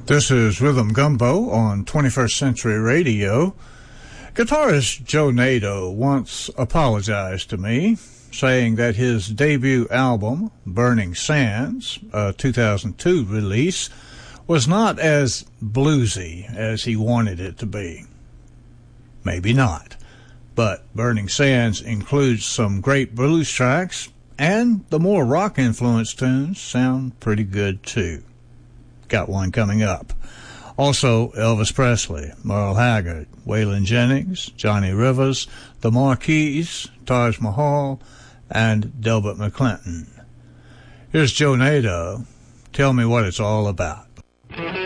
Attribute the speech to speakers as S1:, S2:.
S1: This is Rhythm Gumbo on 21st Century Radio. Guitarist Joe Nato once apologized to me, saying that his debut album, Burning Sands, a 2002 release, was not as bluesy as he wanted it to be. Maybe not, but Burning Sands includes some great blues tracks, and the more rock-influenced tunes sound pretty good too. Got one coming up. Also, Elvis Presley, Merle Haggard, Waylon Jennings, Johnny Rivers, the Marquis, Taj Mahal, and Delbert McClinton. Here's Joe Nato. Tell me what it's all about.